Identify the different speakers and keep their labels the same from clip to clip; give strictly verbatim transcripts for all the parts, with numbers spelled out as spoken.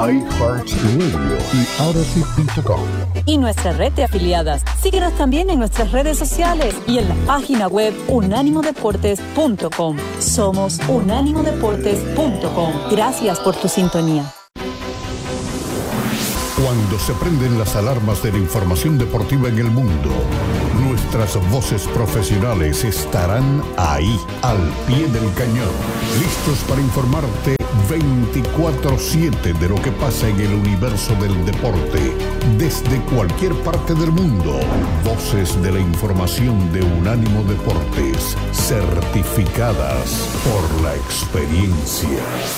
Speaker 1: iHeartRadio y Odyssey punto com.
Speaker 2: Y nuestra red de afiliadas. Síguenos también en nuestras redes sociales y en la página web unánimo deportes punto com. Somos unánimo deportes punto com. Gracias por tu sintonía.
Speaker 1: Cuando se prenden las alarmas de la información deportiva en el mundo, nuestras voces profesionales estarán ahí, al pie del cañón, listos para informarte veinticuatro siete de lo que pasa en el universo del deporte, desde cualquier parte del mundo. Voces de la información de Unánimo Deportes, certificadas por la experiencia.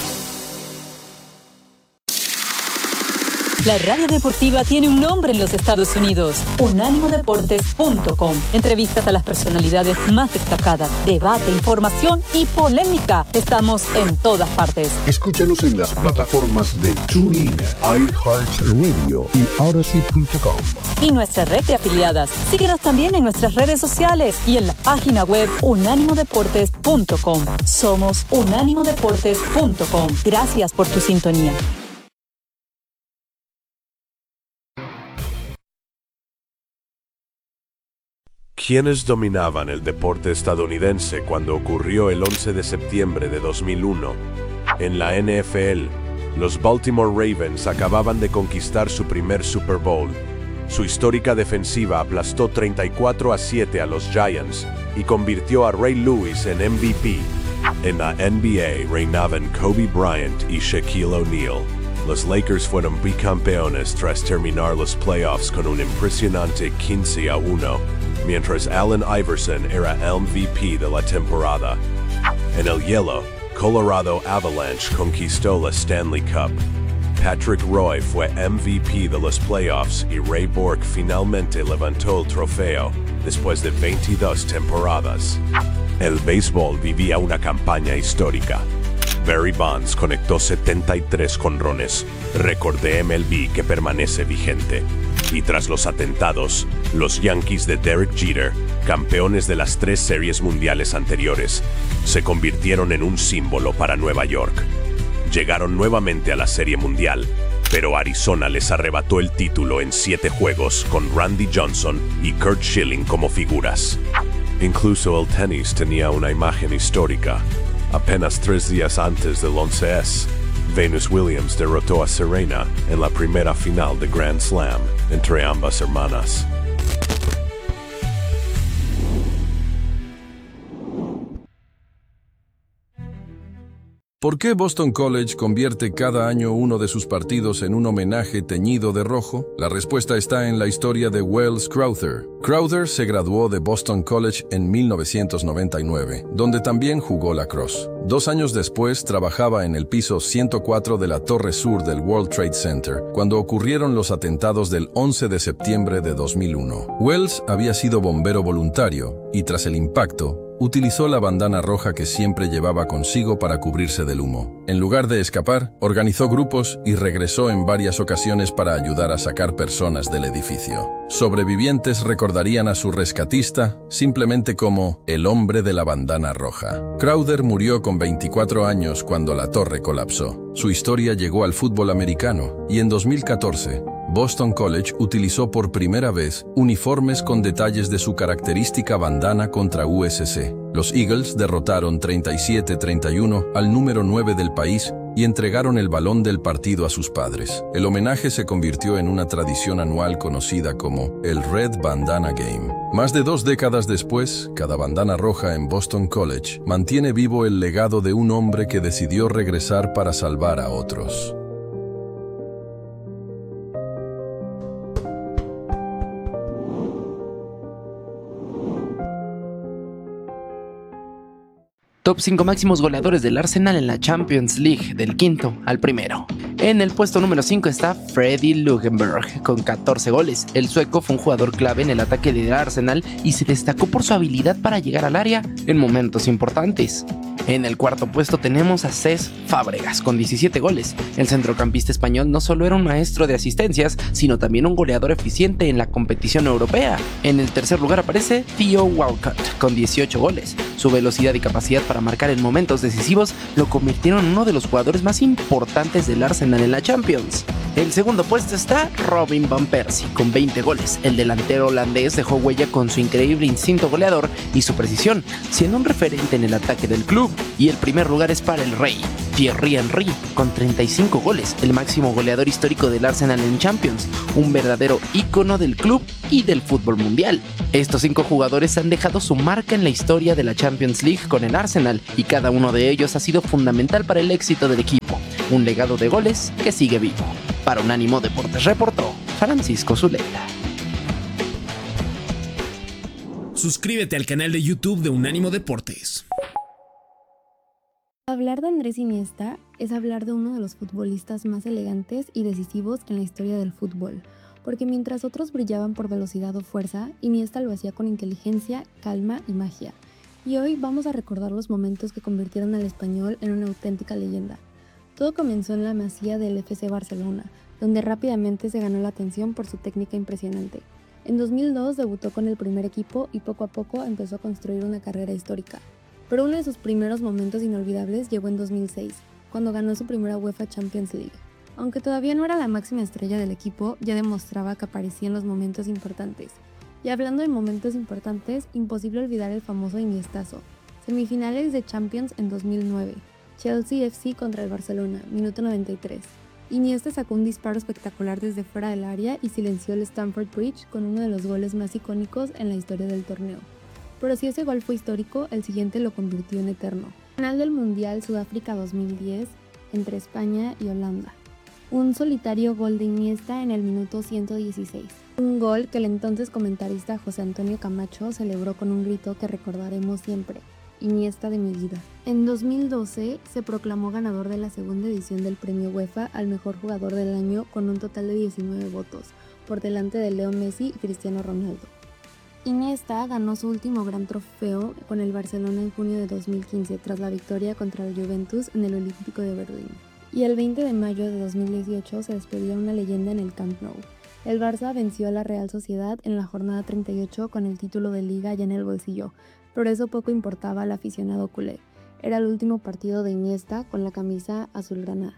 Speaker 2: La radio deportiva tiene un nombre en los Estados Unidos. unánimo deportes punto com. Entrevistas a las personalidades más destacadas, debate, información y polémica. Estamos en todas partes.
Speaker 1: Escúchanos en las plataformas de TuneIn, iHeartRadio y Odyssey punto com.
Speaker 2: Y nuestra red de afiliadas. Síguenos también en nuestras redes sociales y en la página web unánimo deportes punto com. Somos unánimo deportes punto com. Gracias por tu sintonía.
Speaker 3: ¿Quiénes dominaban el deporte estadounidense cuando ocurrió el once de septiembre de dos mil uno? En la N F L, los Baltimore Ravens acababan de conquistar su primer Super Bowl. Su histórica defensiva aplastó treinta y cuatro a siete a los Giants y convirtió a Ray Lewis en M V P. En la N B A reinaban Kobe Bryant y Shaquille O'Neal. Los Lakers fueron bicampeones tras terminar los playoffs con un impresionante quince a uno, mientras Allen Iverson era M V P de la temporada. En el hielo, Colorado Avalanche conquistó la Stanley Cup. Patrick Roy fue M V P de los playoffs y Ray Bourque finalmente levantó el trofeo después de veintidós temporadas. El béisbol vivía una campaña histórica. Barry Bonds conectó setenta y tres jonrones, récord de M L B que permanece vigente. Y tras los atentados, los Yankees de Derek Jeter, campeones de las tres series mundiales anteriores, se convirtieron en un símbolo para Nueva York. Llegaron nuevamente a la Serie Mundial, pero Arizona les arrebató el título en siete juegos con Randy Johnson y Curt Schilling como figuras. Incluso el tenis tenía una imagen histórica. Apenas tres días antes del once ese, Venus Williams derrotó a Serena en la primera final de Grand Slam entre ambas hermanas.
Speaker 4: ¿Por qué Boston College convierte cada año uno de sus partidos en un homenaje teñido de rojo? La respuesta está en la historia de Welles Crowther. Crowther se graduó de Boston College en mil novecientos noventa y nueve, donde también jugó lacrosse. Dos años después trabajaba en el piso ciento cuatro de la Torre Sur del World Trade Center, cuando ocurrieron los atentados del once de septiembre de dos mil uno. Welles había sido bombero voluntario y tras el impacto, utilizó la bandana roja que siempre llevaba consigo para cubrirse del humo. En lugar de escapar, organizó grupos y regresó en varias ocasiones para ayudar a sacar personas del edificio. Sobrevivientes recordarían a su rescatista simplemente como el hombre de la bandana roja. Crowther murió con veinticuatro años cuando la torre colapsó. Su historia llegó al fútbol americano y en dos mil catorce, Boston College utilizó por primera vez uniformes con detalles de su característica bandana contra U S C. Los Eagles derrotaron treinta y siete a treinta y uno al número nueve del país y entregaron el balón del partido a sus padres. El homenaje se convirtió en una tradición anual conocida como el Red Bandana Game. Más de dos décadas después, cada bandana roja en Boston College mantiene vivo el legado de un hombre que decidió regresar para salvar a otros.
Speaker 5: Top cinco máximos goleadores del Arsenal en la Champions League, del quinto al primero. En el puesto número cinco está Freddy Ljungberg, con catorce goles. El sueco fue un jugador clave en el ataque del Arsenal y se destacó por su habilidad para llegar al área en momentos importantes. En el cuarto puesto tenemos a Cesc Fábregas, con diecisiete goles. El centrocampista español no solo era un maestro de asistencias, sino también un goleador eficiente en la competición europea. En el tercer lugar aparece Theo Walcott, con dieciocho goles. Su velocidad y capacidad para marcar en momentos decisivos lo convirtieron en uno de los jugadores más importantes del Arsenal Arsenal en la Champions. El segundo puesto está Robin van Persie, con veinte goles. El delantero holandés dejó huella con su increíble instinto goleador y su precisión, siendo un referente en el ataque del club. Y el primer lugar es para el rey, Thierry Henry, con treinta y cinco goles, el máximo goleador histórico del Arsenal en Champions, un verdadero ícono del club y del fútbol mundial. Estos cinco jugadores han dejado su marca en la historia de la Champions League con el Arsenal, y cada uno de ellos ha sido fundamental para el éxito del equipo. Un legado de goles que sigue vivo. Para Unánimo Deportes reportó Francisco Zuleta.
Speaker 6: Suscríbete al canal de YouTube de Unánimo Deportes.
Speaker 7: Hablar de Andrés Iniesta es hablar de uno de los futbolistas más elegantes y decisivos en la historia del fútbol, porque mientras otros brillaban por velocidad o fuerza, Iniesta lo hacía con inteligencia, calma y magia. Y hoy vamos a recordar los momentos que convirtieron al español en una auténtica leyenda. Todo comenzó en la Masía del F C Barcelona, donde rápidamente se ganó la atención por su técnica impresionante. En dos mil dos debutó con el primer equipo y poco a poco empezó a construir una carrera histórica. Pero uno de sus primeros momentos inolvidables llegó en dos mil seis, cuando ganó su primera UEFA Champions League. Aunque todavía no era la máxima estrella del equipo, ya demostraba que aparecía en los momentos importantes. Y hablando de momentos importantes, imposible olvidar el famoso Iniestazo. Semifinales de Champions en dos mil nueve. Chelsea F C contra el Barcelona, minuto noventa y tres. Iniesta sacó un disparo espectacular desde fuera del área y silenció el Stamford Bridge con uno de los goles más icónicos en la historia del torneo. Pero si ese gol fue histórico, el siguiente lo convirtió en eterno. Final del Mundial Sudáfrica dos mil diez entre España y Holanda. Un solitario gol de Iniesta en el minuto ciento dieciséis. Un gol que el entonces comentarista José Antonio Camacho celebró con un grito que recordaremos siempre: Iniesta de mi vida. En dos mil doce se proclamó ganador de la segunda edición del premio UEFA al mejor jugador del año con un total de diecinueve votos, por delante de Leo Messi y Cristiano Ronaldo. Iniesta ganó su último gran trofeo con el Barcelona en junio de dos mil quince tras la victoria contra el Juventus en el Olímpico de Berlín. Y el veinte de mayo de dos mil dieciocho se despedía una leyenda en el Camp Nou. El Barça venció a la Real Sociedad en la jornada treinta y ocho con el título de Liga ya en el bolsillo, pero eso poco importaba al aficionado culé. Era el último partido de Iniesta con la camisa azulgrana.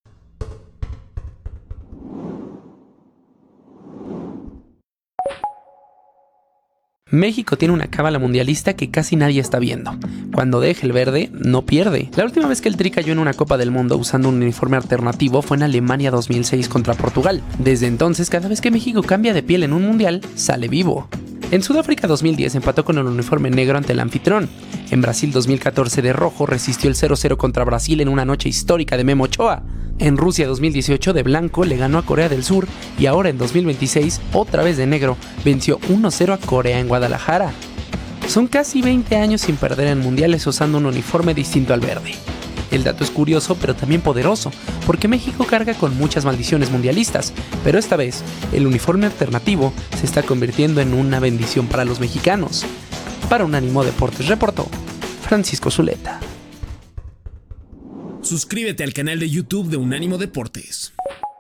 Speaker 5: México tiene una cábala mundialista que casi nadie está viendo. Cuando deja el verde, no pierde. La última vez que el Tri cayó en una Copa del Mundo usando un uniforme alternativo fue en Alemania dos mil seis contra Portugal. Desde entonces, cada vez que México cambia de piel en un mundial, sale vivo. En Sudáfrica dos mil diez empató con el uniforme negro ante el anfitrión. En Brasil dos mil catorce de rojo resistió el cero cero contra Brasil en una noche histórica de Memo Ochoa. En Rusia dos mil dieciocho de blanco le ganó a Corea del Sur y ahora en dos mil veintiséis, otra vez de negro, venció uno cero a Corea en Guadalajara. Son casi veinte años sin perder en mundiales usando un uniforme distinto al verde. El dato es curioso pero también poderoso, porque México carga con muchas maldiciones mundialistas, pero esta vez el uniforme alternativo se está convirtiendo en una bendición para los mexicanos. Para Unánimo Deportes reportó Francisco Zuleta.
Speaker 6: Suscríbete al canal de YouTube de Unánimo Deportes.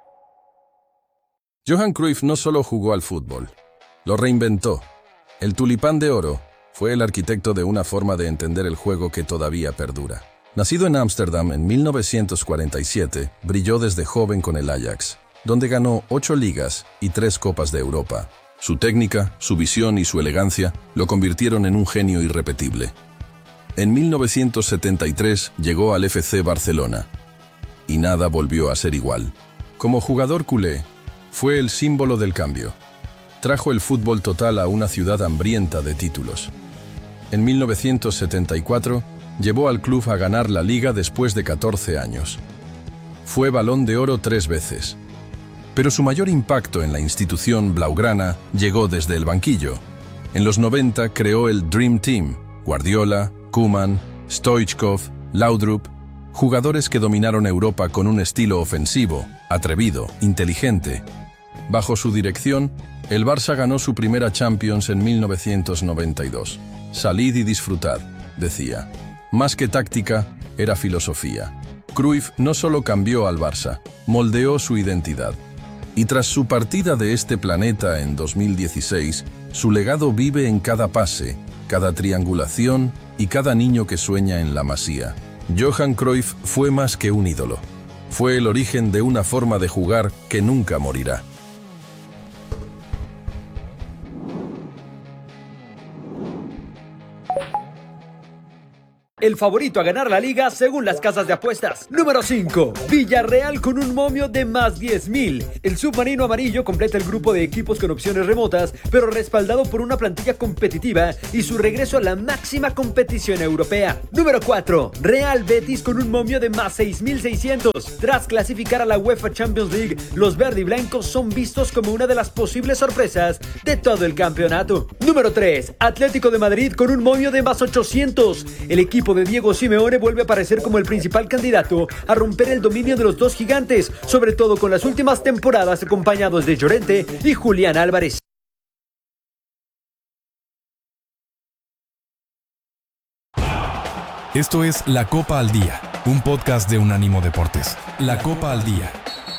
Speaker 4: Johan Cruyff no solo jugó al fútbol, lo reinventó. El tulipán de oro fue el arquitecto de una forma de entender el juego que todavía perdura. Nacido en Ámsterdam en mil novecientos cuarenta y siete, brilló desde joven con el Ajax, donde ganó ocho ligas y tres Copas de Europa. Su técnica, su visión y su elegancia lo convirtieron en un genio irrepetible. En mil novecientos setenta y tres llegó al F C Barcelona, y nada volvió a ser igual. Como jugador culé, fue el símbolo del cambio. Trajo el fútbol total a una ciudad hambrienta de títulos. En mil novecientos setenta y cuatro, llevó al club a ganar la Liga después de catorce años. Fue Balón de Oro tres veces. Pero su mayor impacto en la institución blaugrana llegó desde el banquillo. En los noventa creó el Dream Team, Guardiola, Koeman, Stoichkov, Laudrup, jugadores que dominaron Europa con un estilo ofensivo, atrevido, inteligente. Bajo su dirección, el Barça ganó su primera Champions en mil novecientos noventa y dos. Salid y disfrutad, decía. Más que táctica, era filosofía. Cruyff no solo cambió al Barça, moldeó su identidad. Y tras su partida de este planeta en dos mil dieciséis, su legado vive en cada pase, cada triangulación y cada niño que sueña en la Masía. Johan Cruyff fue más que un ídolo. Fue el origen de una forma de jugar que nunca morirá.
Speaker 8: El favorito a ganar la liga según las casas de apuestas. Número cinco. Villarreal con un momio de más diez mil. El submarino amarillo completa el grupo de equipos con opciones remotas, pero respaldado por una plantilla competitiva y su regreso a la máxima competición europea. Número cuatro. Real Betis con un momio de más seis mil seiscientos. Tras clasificar a la UEFA Champions League, los verdiblancos son vistos como una de las posibles sorpresas de todo el campeonato. Número tres. Atlético de Madrid con un momio de más ochocientos. El equipo de Diego Simeone vuelve a aparecer como el principal candidato a romper el dominio de los dos gigantes, sobre todo con las últimas temporadas acompañados de Llorente y Julián Álvarez.
Speaker 9: Esto es La Copa al Día, un podcast de Unánimo Deportes. La Copa al Día.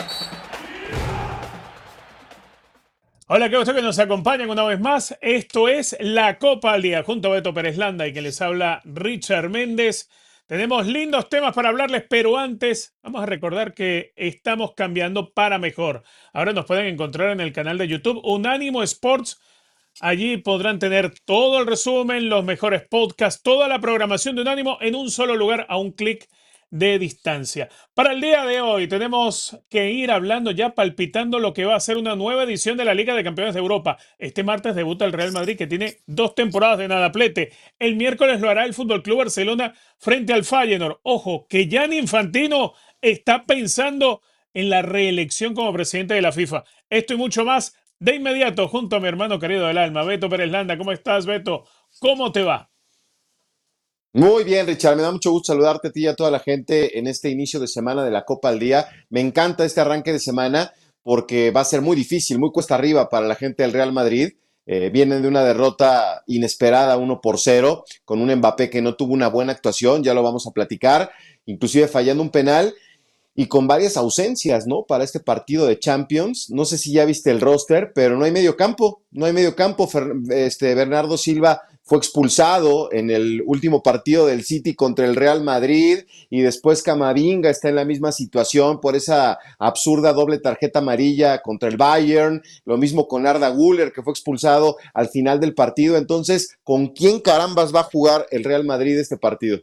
Speaker 10: Hola, qué gusto que nos acompañen una vez más. Esto es La Copa al Día, junto a Beto Pérez Landa y que les habla Richard Méndez. Tenemos lindos temas para hablarles, pero antes vamos a recordar que estamos cambiando para mejor. Ahora nos pueden encontrar en el canal de YouTube Unánimo Sports. Allí podrán tener todo el resumen, los mejores podcasts, toda la programación de Unánimo en un solo lugar a un clic de distancia. Para el día de hoy tenemos que ir hablando ya, palpitando lo que va a ser una nueva edición de la Liga de Campeones de Europa. Este martes debuta el Real Madrid, que tiene dos temporadas de nadaplete. El miércoles lo hará el Fútbol Club Barcelona frente al Feyenoord. Ojo, que Gianni Infantino está pensando en la reelección como presidente de la FIFA. Esto y mucho más de inmediato junto a mi hermano querido del alma, Beto Pérez Landa. ¿Cómo estás, Beto? ¿Cómo te va?
Speaker 11: Muy bien, Richard, me da mucho gusto saludarte a ti y a toda la gente en este inicio de semana de la Copa al Día. Me encanta este arranque de semana porque va a ser muy difícil, muy cuesta arriba para la gente del Real Madrid. Eh, vienen de una derrota inesperada uno por cero, con un Mbappé que no tuvo una buena actuación, ya lo vamos a platicar, inclusive fallando un penal y con varias ausencias, ¿no? Para este partido de Champions. No sé si ya viste el roster, pero no hay medio campo, no hay medio campo. Fer, este, Bernardo Silva fue expulsado en el último partido del City contra el Real Madrid y después Camavinga está en la misma situación por esa absurda doble tarjeta amarilla contra el Bayern, lo mismo con Arda Güler que fue expulsado al final del partido. Entonces, ¿con quién carambas va a jugar el Real Madrid este partido?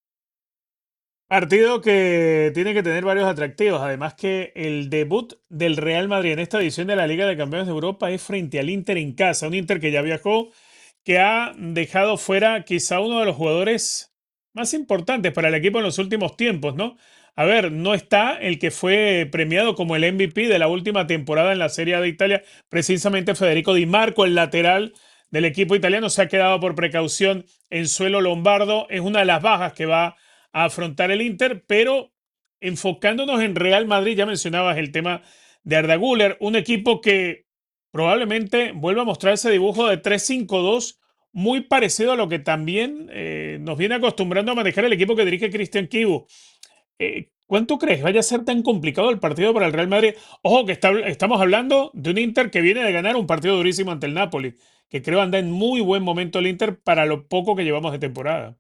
Speaker 10: Partido que tiene que tener varios atractivos, además que el debut del Real Madrid en esta edición de la Liga de Campeones de Europa es frente al Inter en casa, un Inter que ya viajó, que ha dejado fuera quizá uno de los jugadores más importantes para el equipo en los últimos tiempos, ¿no? A ver, no está el que fue premiado como el M V P de la última temporada en la Serie A de Italia, precisamente Federico Di Marco, el lateral del equipo italiano, se ha quedado por precaución en suelo lombardo, es una de las bajas que va a afrontar el Inter, pero enfocándonos en Real Madrid, ya mencionabas el tema de Arda Güler, un equipo que probablemente vuelva a mostrar ese dibujo de tres cinco dos, muy parecido a lo que también eh, nos viene acostumbrando a manejar el equipo que dirige Christian Chivu. Eh, ¿Cuánto crees vaya a ser tan complicado el partido para el Real Madrid? Ojo, que está, estamos hablando de un Inter que viene de ganar un partido durísimo ante el Napoli, que creo anda en muy buen momento el Inter para lo poco que llevamos de temporada.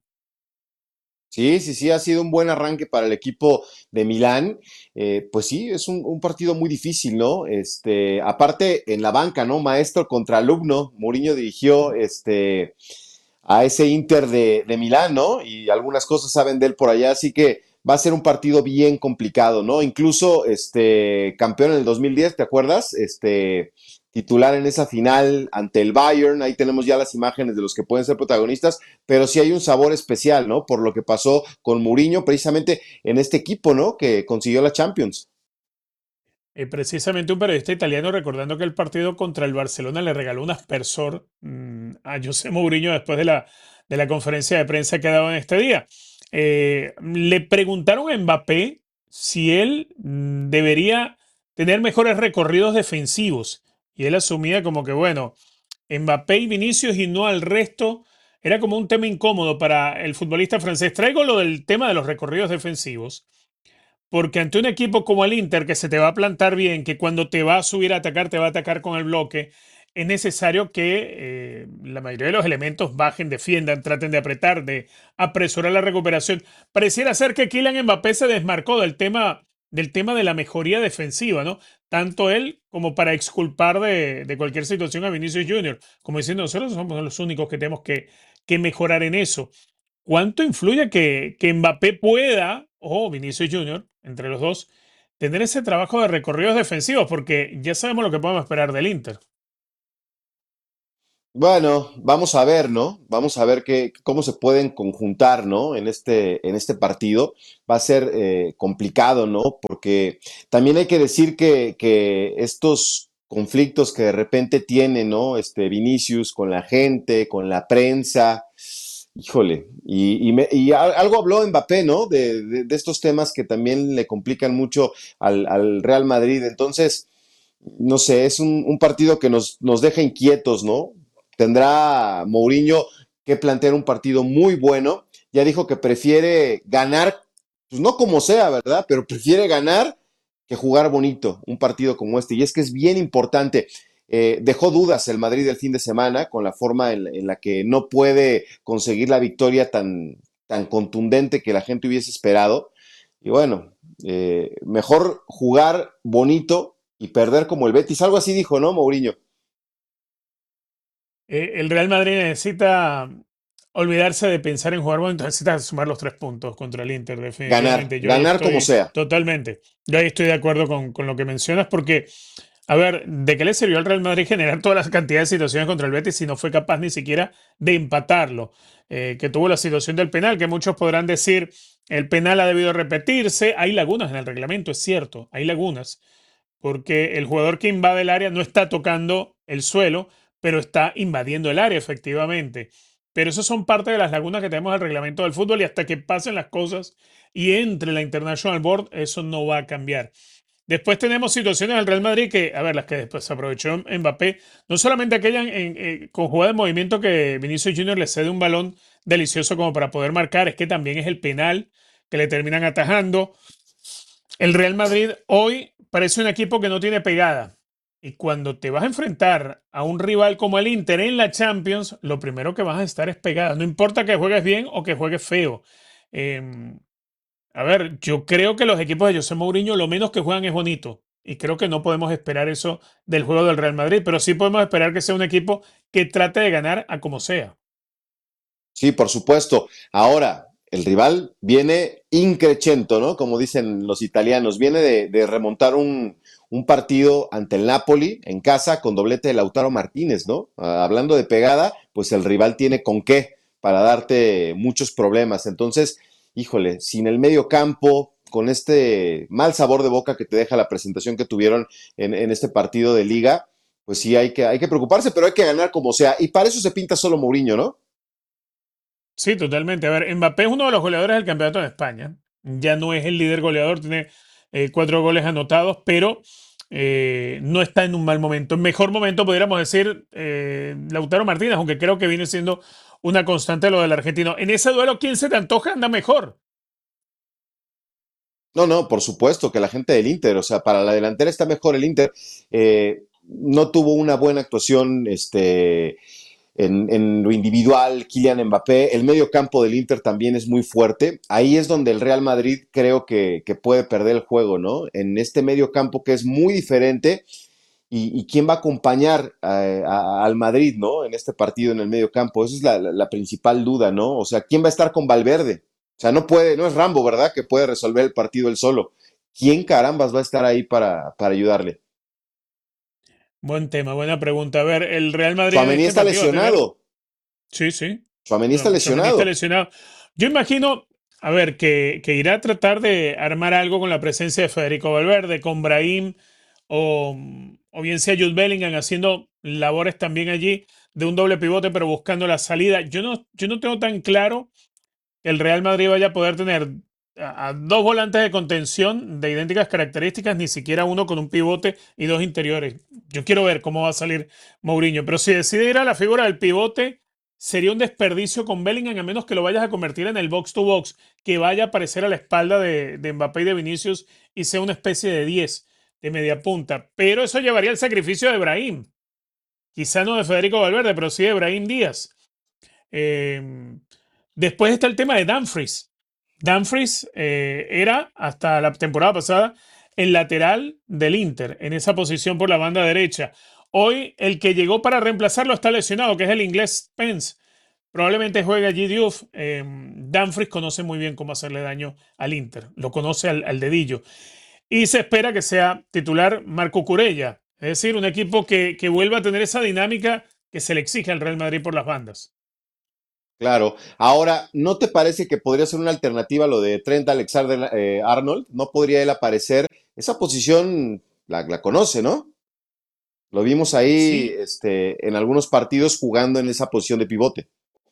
Speaker 11: Sí, sí, sí, ha sido un buen arranque para el equipo de Milán. Eh, pues sí, es un, un partido muy difícil, ¿no? Este, aparte, en la banca, ¿no? Maestro contra alumno. Mourinho dirigió este, a ese Inter de, de Milán, ¿no? Y algunas cosas saben de él por allá, así que va a ser un partido bien complicado, ¿no? Incluso este, campeón en el dos mil diez, ¿te acuerdas? Este, titular en esa final ante el Bayern, ahí tenemos ya las imágenes de los que pueden ser protagonistas, pero sí hay un sabor especial, ¿no? Por lo que pasó con Mourinho precisamente en este equipo, ¿no? Que consiguió la Champions.
Speaker 10: Eh, precisamente un periodista italiano recordando que el partido contra el Barcelona le regaló un aspersor mmm, a José Mourinho después de la, de la conferencia de prensa que ha dado en este día. Eh, le preguntaron a Mbappé si él mmm, debería tener mejores recorridos defensivos. Y él asumía como que, bueno, Mbappé y Vinicius y no al resto. Era como un tema incómodo para el futbolista francés. Traigo lo del tema de los recorridos defensivos, porque ante un equipo como el Inter, que se te va a plantar bien, que cuando te va a subir a atacar, te va a atacar con el bloque, es necesario que eh, la mayoría de los elementos bajen, defiendan, traten de apretar, de apresurar la recuperación. Pareciera ser que Kylian Mbappé se desmarcó del tema del tema de la mejoría defensiva, ¿no? Tanto él como para exculpar de, de cualquier situación a Vinicius Junior, como diciendo, nosotros somos los únicos que tenemos que, que mejorar en eso. ¿Cuánto influye que, que Mbappé pueda, o Vinicius Junior, entre los dos, tener ese trabajo de recorridos defensivos? Porque ya sabemos lo que podemos esperar del Inter.
Speaker 11: Bueno, vamos a ver, ¿no? Vamos a ver qué, cómo se pueden conjuntar, ¿no? En este, en este partido. Va a ser eh, complicado, ¿no? Porque también hay que decir que, que estos conflictos que de repente tiene, ¿no? Este Vinicius con la gente, con la prensa, híjole, y, y, me- y a- algo habló Mbappé, ¿no? De, de- de estos temas que también le complican mucho al, al Real Madrid. Entonces, no sé, es un, un partido que nos, nos deja inquietos, ¿no? Tendrá Mourinho que plantear un partido muy bueno. Ya dijo que prefiere ganar, pues no como sea, ¿verdad? Pero prefiere ganar que jugar bonito un partido como este. Y es que es bien importante. Eh, dejó dudas el Madrid el fin de semana con la forma en, en la que no puede conseguir la victoria tan, tan contundente que la gente hubiese esperado. Y bueno, eh, mejor jugar bonito y perder como el Betis. Algo así dijo, ¿no, Mourinho?
Speaker 10: Eh, el Real Madrid necesita olvidarse de pensar en jugar bonito, necesita sumar los tres puntos contra el Inter,
Speaker 11: Ganar,
Speaker 10: definitivamente. Yo ahí
Speaker 11: ganar como
Speaker 10: estoy
Speaker 11: sea.
Speaker 10: totalmente, yo ahí estoy de acuerdo con, con lo que mencionas, porque, a ver, ¿de qué le sirvió al Real Madrid generar todas las cantidades de situaciones contra el Betis si no fue capaz ni siquiera de empatarlo? Eh, que tuvo la situación del penal, que muchos podrán decir, el penal ha debido repetirse, hay lagunas en el reglamento, es cierto, hay lagunas porque el jugador que invade el área no está tocando el suelo, pero está invadiendo el área efectivamente. Pero eso son parte de las lagunas que tenemos en el reglamento del fútbol y hasta que pasen las cosas y entre la International Board, eso no va a cambiar. Después tenemos situaciones del Real Madrid que, a ver, las que después se aprovechó Mbappé, no solamente aquella en, en, en, con jugada de movimiento que Vinicius Junior le cede un balón delicioso como para poder marcar, es que también es el penal que le terminan atajando. El Real Madrid hoy parece un equipo que no tiene pegada. Y cuando te vas a enfrentar a un rival como el Inter en la Champions, lo primero que vas a estar es pegada. No importa que juegues bien o que juegues feo. Eh, a ver, yo creo que los equipos de José Mourinho lo menos que juegan es bonito. Y creo que no podemos esperar eso del juego del Real Madrid, pero sí podemos esperar que sea un equipo que trate de ganar a como sea.
Speaker 11: Sí, por supuesto. Ahora, el rival viene increchento, ¿no? Como dicen los italianos, viene de, de remontar un, un partido ante el Napoli en casa con doblete de Lautaro Martínez, ¿no? Ah, hablando de pegada, pues el rival tiene con qué para darte muchos problemas. Entonces, híjole, sin el medio campo, con este mal sabor de boca que te deja la presentación que tuvieron en, en este partido de liga, pues sí hay que, hay que preocuparse, pero hay que ganar como sea. Y para eso se pinta solo Mourinho, ¿no?
Speaker 10: Sí, totalmente. A ver, Mbappé es uno de los goleadores del campeonato de España. Ya no es el líder goleador, tiene eh, cuatro goles anotados, pero eh, no está en un mal momento. En mejor momento podríamos decir eh, Lautaro Martínez, aunque creo que viene siendo una constante lo del argentino. En ese duelo, ¿quién se te antoja anda mejor?
Speaker 11: No, no, por supuesto que la gente del Inter, o sea, para la delantera está mejor el Inter. Eh, no tuvo una buena actuación este, en, en, lo individual, Kylian Mbappé. El medio campo del Inter también es muy fuerte. Ahí es donde el Real Madrid creo que, que puede perder el juego, ¿no? En este medio campo que es muy diferente. ¿Y, y quién va a acompañar a, a, al Madrid, ¿no? En este partido en el medio campo. Esa es la, la, la principal duda, ¿no? O sea, ¿quién va a estar con Valverde? O sea, no puede, no es Rambo, ¿verdad? Que puede resolver el partido él solo. ¿Quién carambas va a estar ahí para, para ayudarle?
Speaker 10: Buen tema, buena pregunta. A ver, el Real Madrid en
Speaker 11: Tchouaméni
Speaker 10: este
Speaker 11: está
Speaker 10: partido va a tener.
Speaker 11: lesionado.
Speaker 10: Sí, sí.
Speaker 11: Tchouaméni está
Speaker 10: No, Tchouaméni está
Speaker 11: lesionado.
Speaker 10: lesionado. Yo imagino, a ver, que, que irá a tratar de armar algo con la presencia de Federico Valverde, con Brahim o, o bien sea Jude Bellingham haciendo labores también allí de un doble pivote, pero buscando la salida. Yo no, yo no tengo tan claro que el Real Madrid vaya a poder tener a, a dos volantes de contención de idénticas características, ni siquiera uno con un pivote y dos interiores. Yo quiero ver cómo va a salir Mourinho, pero si decide ir a la figura del pivote, sería un desperdicio con Bellingham, a menos que lo vayas a convertir en el box to box, que vaya a aparecer a la espalda de, de Mbappé y de Vinicius y sea una especie de diez de media punta. Pero eso llevaría al sacrificio de Brahim. Quizá no de Federico Valverde, pero sí de Brahim Díaz. Eh, después está el tema de Dumfries. Dumfries eh, era, hasta la temporada pasada, el lateral del Inter, en esa posición por la banda derecha. Hoy el que llegó para reemplazarlo está lesionado, que es el inglés Spence. Probablemente juegue allí Diouf. Eh, Dumfries conoce muy bien cómo hacerle daño al Inter. Lo conoce al, al dedillo. Y se espera que sea titular Marco Curella. Es decir, un equipo que, que vuelva a tener esa dinámica que se le exige al Real Madrid por las bandas.
Speaker 11: Claro. Ahora, ¿no te parece que podría ser una alternativa lo de Trent Alexander-Arnold? ¿No podría él aparecer? Esa posición la, la conoce, ¿no? Lo vimos ahí
Speaker 10: Sí,
Speaker 11: este, en algunos partidos jugando en esa posición de pivote.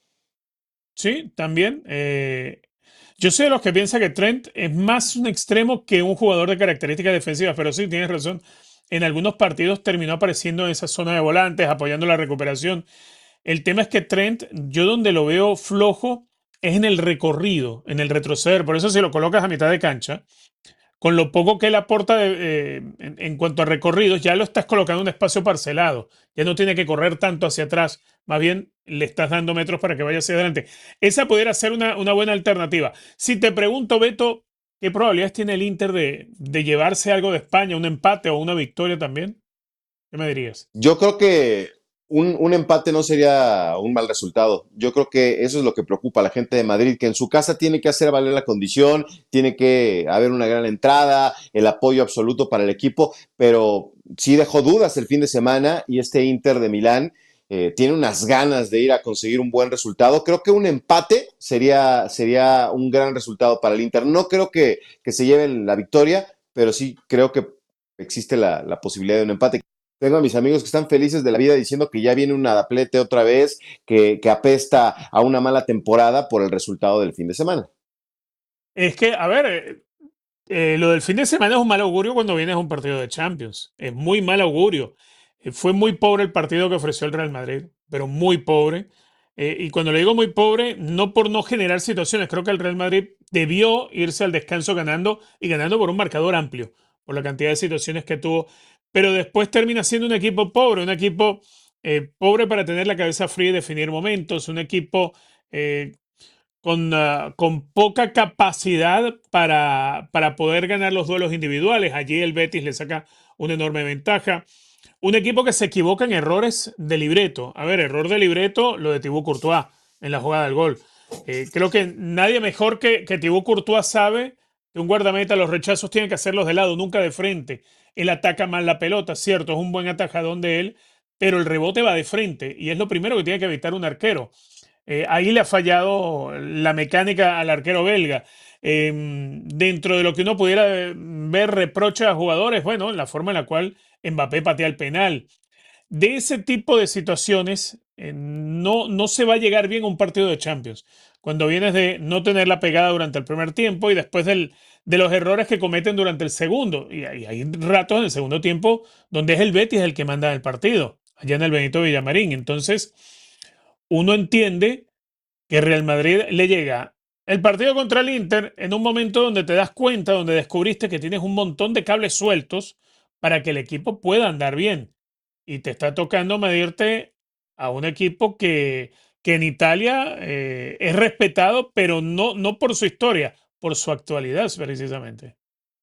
Speaker 10: sí, también. Eh, yo soy de los que piensa que Trent es más un extremo que un jugador de características defensivas, pero sí, tienes razón. En algunos partidos terminó apareciendo en esa zona de volantes, apoyando la recuperación. El tema es que Trent, yo donde lo veo flojo es en el recorrido, en el retroceder. Por eso si lo colocas a mitad de cancha, con lo poco que él aporta de, eh, en, en cuanto a recorridos, ya lo estás colocando en un espacio parcelado. Ya no tiene que correr tanto hacia atrás. Más bien le estás dando metros para que vaya hacia adelante. Esa pudiera ser una, una buena alternativa. Si te pregunto, Beto, ¿qué probabilidades tiene el Inter de, de llevarse algo de España, un empate o una victoria también? ¿Qué me dirías?
Speaker 11: Yo creo que un, un empate no sería un mal resultado. Yo creo que eso es lo que preocupa a la gente de Madrid, que en su casa tiene que hacer valer la condición, tiene que haber una gran entrada, el apoyo absoluto para el equipo, pero sí dejó dudas el fin de semana y este Inter de Milán eh, tiene unas ganas de ir a conseguir un buen resultado. Creo que un empate sería, sería un gran resultado para el Inter. No creo que, que se lleven la victoria, pero sí creo que existe la, la posibilidad de un empate. Tengo a mis amigos que están felices de la vida diciendo que ya viene un adaplete otra vez, que, que apesta a una mala temporada por el resultado del fin de semana.
Speaker 10: Es que, a ver, eh, eh, lo del fin de semana es un mal augurio cuando vienes a un partido de Champions. Es muy mal augurio. Eh, fue muy pobre el partido que ofreció el Real Madrid, pero muy pobre. Eh, y cuando le digo muy pobre, no por no generar situaciones. Creo que el Real Madrid debió irse al descanso ganando y ganando por un marcador amplio, por la cantidad de situaciones que tuvo. Pero después termina siendo un equipo pobre, un equipo eh, pobre para tener la cabeza fría y definir momentos, un equipo eh, con, uh, con poca capacidad para, para poder ganar los duelos individuales. Allí el Betis le saca una enorme ventaja. Un equipo que se equivoca en errores de libreto. A ver, error de libreto, lo de Thibaut Courtois en la jugada del gol. Eh, creo que nadie mejor que, que Thibaut Courtois sabe que un guardameta los rechazos tiene que hacerlos de lado, nunca de frente. Él ataca mal la pelota, cierto, es un buen atajadón de él, pero el rebote va de frente y es lo primero que tiene que evitar un arquero. Eh, ahí le ha fallado la mecánica al arquero belga. Eh, dentro de lo que uno pudiera ver reproches a jugadores, bueno, la forma en la cual Mbappé patea el penal. De ese tipo de situaciones eh, no, no se va a llegar bien a un partido de Champions. Cuando vienes de no tener la pegada durante el primer tiempo y después del, de los errores que cometen durante el segundo. Y hay, hay ratos en el segundo tiempo donde es el Betis el que manda el partido, allá en el Benito Villamarín. Entonces, uno entiende que Real Madrid le llega el partido contra el Inter en un momento donde te das cuenta, donde descubriste que tienes un montón de cables sueltos para que el equipo pueda andar bien. Y te está tocando medirte a un equipo que, que en Italia eh, es respetado, pero no, no por su historia, por su actualidad precisamente.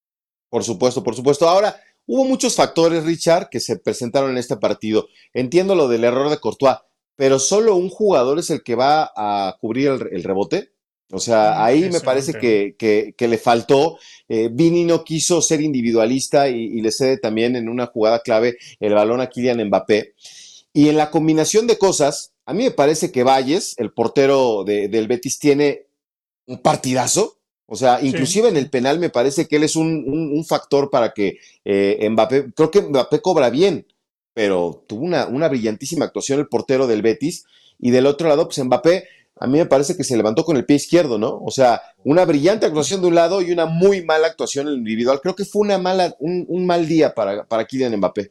Speaker 11: Por supuesto, por supuesto. Ahora, hubo muchos factores, Richard, que se presentaron en este partido. Entiendo lo del error de Courtois, pero solo un jugador es el que va a cubrir el, el rebote. O sea, ahí
Speaker 10: Ese
Speaker 11: me
Speaker 10: es un
Speaker 11: parece
Speaker 10: tema.
Speaker 11: que, que, que le faltó. Eh, Vini no quiso ser individualista y, y le cede también en una jugada clave el balón a Kylian Mbappé. Y en la combinación de cosas, a mí me parece que Valles, el portero de, del Betis, tiene un partidazo. O sea,
Speaker 10: Sí,
Speaker 11: inclusive en
Speaker 10: sí.
Speaker 11: el penal me parece que él es un, un, un factor para que eh, Mbappé, creo que Mbappé cobra bien, pero tuvo una, una brillantísima actuación el portero del Betis. Y del otro lado, pues Mbappé, a mí me parece que se levantó con el pie izquierdo, ¿no? O sea, una brillante actuación de un lado y una muy mala actuación en el individual. Creo que fue una mala, un, un mal día para, para Kylian Mbappé.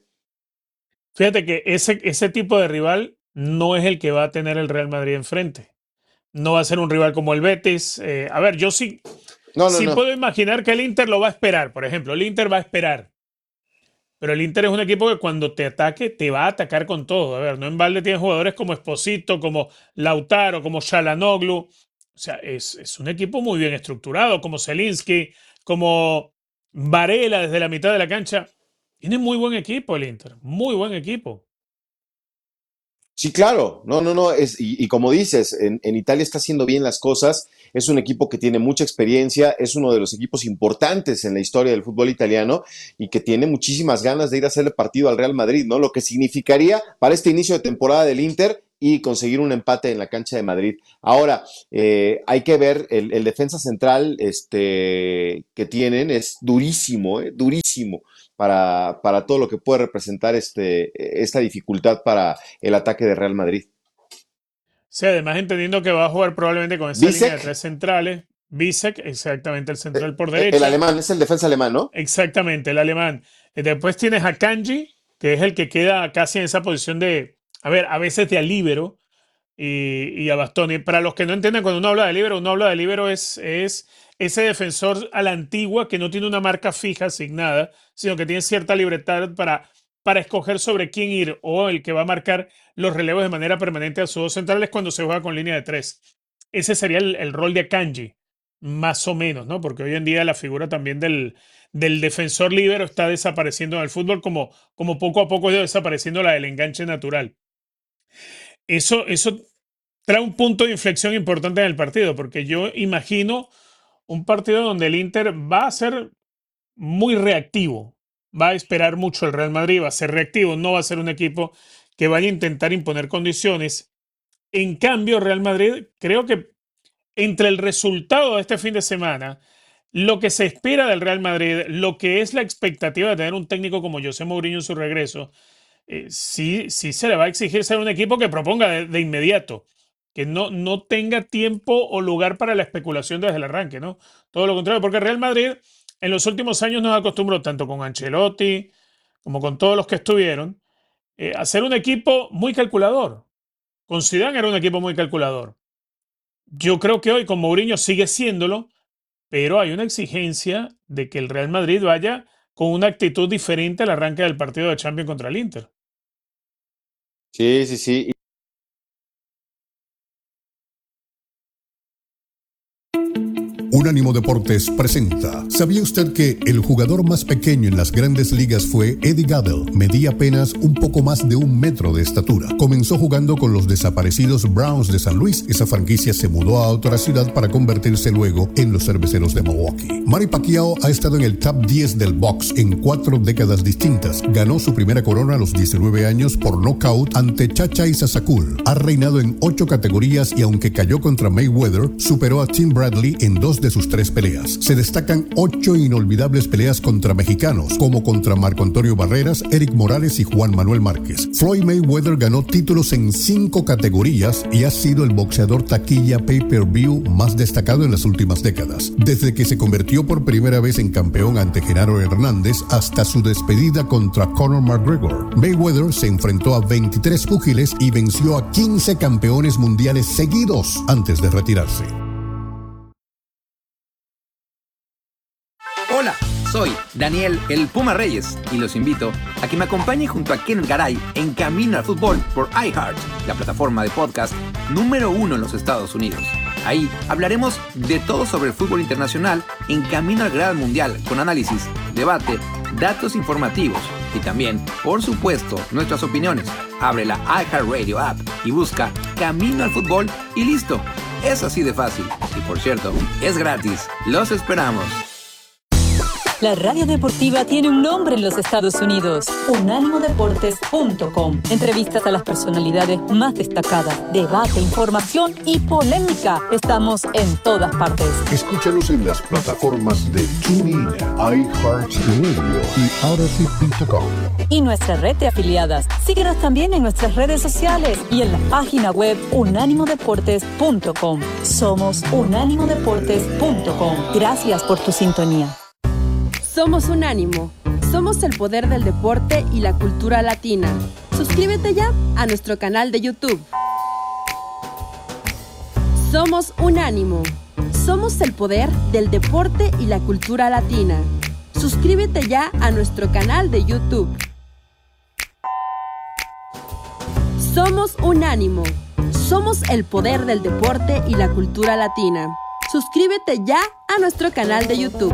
Speaker 10: Fíjate que ese, ese tipo de rival no es el que va a tener el Real Madrid enfrente. No va a ser un rival como el Betis. Eh, a ver, yo sí,
Speaker 11: No, no,
Speaker 10: sí
Speaker 11: no.
Speaker 10: puedo imaginar que el Inter lo va a esperar. Por ejemplo, el Inter va a esperar. Pero el Inter es un equipo que cuando te ataque, te va a atacar con todo. A ver, no en balde tiene jugadores como Esposito, como Lautaro, como Shalanoglu. O sea, es, es un equipo muy bien estructurado, como Zielinski, como Varela desde la mitad de la cancha. Tiene muy buen equipo el Inter, muy buen equipo.
Speaker 11: Sí, claro, no, no, no, es, y, y como dices, en, en Italia está haciendo bien las cosas, es un equipo que tiene mucha experiencia, es uno de los equipos importantes en la historia del fútbol italiano y que tiene muchísimas ganas de ir a hacerle partido al Real Madrid, ¿no? Lo que significaría para este inicio de temporada del Inter y conseguir un empate en la cancha de Madrid. Ahora, eh, hay que ver, el, el defensa central este, que tienen es durísimo, eh, durísimo. Para, para todo lo que puede representar este, esta dificultad para el ataque de Real Madrid.
Speaker 10: Sí, además entendiendo que va a jugar probablemente con esa
Speaker 11: Bisek.
Speaker 10: línea de tres centrales. Bisek, exactamente, el central por derecha.
Speaker 11: El alemán, es el defensa alemán, ¿no?
Speaker 10: Exactamente, el alemán. Y después tienes a Kanji, que es el que queda casi en esa posición de, a ver, a veces de alíbero, y, y a Bastoni. Para los que no entienden, cuando uno habla de líbero, uno habla de líbero es, es ese defensor a la antigua que no tiene una marca fija asignada, sino que tiene cierta libertad para, para escoger sobre quién ir, o el que va a marcar los relevos de manera permanente a sus dos centrales cuando se juega con línea de tres. Ese sería el, el rol de Akanji, más o menos, ¿no? Porque hoy en día la figura también del, del defensor líbero está desapareciendo en el fútbol, como, como poco a poco ha ido desapareciendo la del enganche natural. Eso, eso trae un punto de inflexión importante en el partido, porque yo imagino un partido donde el Inter va a ser muy reactivo, va a esperar mucho el Real Madrid, va a ser reactivo, no va a ser un equipo que vaya a intentar imponer condiciones. En cambio, Real Madrid, creo que entre el resultado de este fin de semana, lo que se espera del Real Madrid, lo que es la expectativa de tener un técnico como José Mourinho en su regreso, eh, sí, sí se le va a exigir ser un equipo que proponga de, de inmediato, que no, no tenga tiempo o lugar para la especulación desde el arranque, ¿no? Todo lo contrario, porque Real Madrid en los últimos años nos acostumbró, tanto con Ancelotti como con todos los que estuvieron, eh, a ser un equipo muy calculador. Con Zidane era un equipo muy calculador. Yo creo que hoy con Mourinho sigue siéndolo, pero hay una exigencia de que el Real Madrid vaya con una actitud diferente al arranque del partido de Champions contra el Inter.
Speaker 11: Sí, sí, sí.
Speaker 1: Unánimo Deportes presenta. ¿Sabía usted que el jugador más pequeño en las grandes ligas fue Eddie Gaedel? Medía apenas un poco más de un metro de estatura. Comenzó jugando con los desaparecidos Browns de San Luis. Esa franquicia se mudó a otra ciudad para convertirse luego en los Cerveceros de Milwaukee. Manny Pacquiao ha estado en el top diez del box en cuatro décadas distintas. Ganó su primera corona a los diecinueve años por nocaut ante Chacha Isasakul. Ha reinado en ocho categorías y aunque cayó contra Mayweather, superó a Tim Bradley en dos de sus tres peleas. Se destacan ocho inolvidables peleas contra mexicanos, como contra Marco Antonio Barreras, Eric Morales y Juan Manuel Márquez. Floyd Mayweather ganó títulos en cinco categorías y ha sido el boxeador taquilla pay-per-view más destacado en las últimas décadas. Desde que se convirtió por primera vez en campeón ante Genaro Hernández hasta su despedida contra Conor McGregor, Mayweather se enfrentó a veintitrés púgiles y venció a quince campeones mundiales seguidos antes de retirarse.
Speaker 12: Hola, soy Daniel el Puma Reyes y los invito a que me acompañen junto a Ken Garay en Camino al Fútbol por iHeart, la plataforma de podcast número uno en los Estados Unidos. Ahí hablaremos de todo sobre el fútbol internacional en Camino al Gran Mundial, con análisis, debate, datos informativos y también, por supuesto, nuestras opiniones. Abre la iHeartRadio app y busca Camino al Fútbol y listo. Es así de fácil. Y por cierto, es gratis. Los esperamos.
Speaker 2: La radio deportiva tiene un nombre en los Estados Unidos, unánimo deportes punto com. Entrevistas a las personalidades más destacadas, debate, información y polémica. Estamos en todas partes.
Speaker 1: Escúchanos en las plataformas de TuneIn, iHeartRadio y Odyssey punto com.
Speaker 2: Y nuestra red de afiliadas. Síguenos también en nuestras redes sociales y en la página web unánimo deportes punto com. Somos unánimo deportes punto com. Gracias por tu sintonía.
Speaker 13: Somos Unánimo. Somos el poder del deporte y la cultura latina. Suscríbete ya a nuestro canal de YouTube. Somos Unánimo. Somos el poder del deporte y la cultura latina. Suscríbete ya a nuestro canal de YouTube. Somos Unánimo. Somos el poder del deporte y la cultura latina. Suscríbete ya a nuestro canal de YouTube.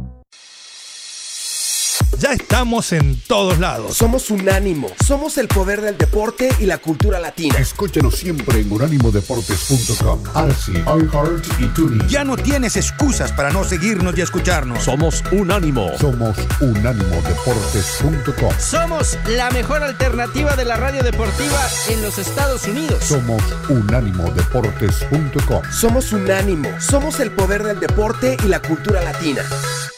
Speaker 14: Ya estamos en todos lados.
Speaker 15: Somos Unánimo. Somos el poder del deporte y la cultura latina.
Speaker 1: Escúchanos siempre en unánimo deportes punto com, Arsi, iHeart y TuneIn.
Speaker 14: Ya no tienes excusas para no seguirnos y escucharnos.
Speaker 16: Somos Unánimo.
Speaker 1: Somos unánimo deportes punto com.
Speaker 17: Somos la mejor alternativa de la radio deportiva en los Estados Unidos.
Speaker 1: Somos unánimo deportes punto com.
Speaker 15: Somos Unánimo. Somos el poder del deporte y la cultura latina.